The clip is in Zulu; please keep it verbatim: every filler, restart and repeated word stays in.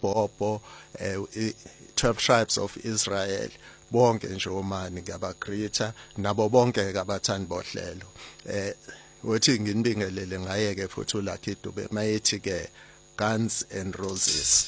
uBhobho, eh twelve tribes of Israel, bonke nje omani ngiyabagreetha nabo bonke ke abathandi bohlelo. Eh uthi nginibingelele ngaye ke futhi uLucky Dube mayethi ke Guns and Roses.